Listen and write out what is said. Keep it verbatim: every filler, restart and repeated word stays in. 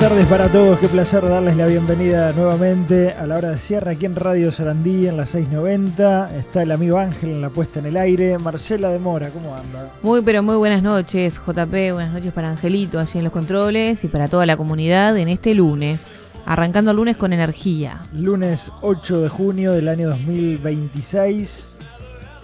tardes para todos, qué placer darles la bienvenida nuevamente a la hora de cierre aquí en Radio Sarandí en la seiscientos noventa. Está el amigo Ángel en la puesta en el aire. Marcela de Mora, ¿cómo anda? Muy pero muy buenas noches, J P, buenas noches para Angelito allí en los controles y para toda la comunidad en este lunes, arrancando el lunes con energía. Lunes ocho de junio del año dos mil veintiséis.